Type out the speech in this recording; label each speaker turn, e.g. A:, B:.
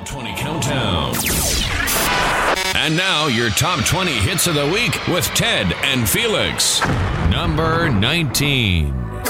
A: 20 Countdown. And now, your top 20 hits of the week with Ted and Felix. Number 19.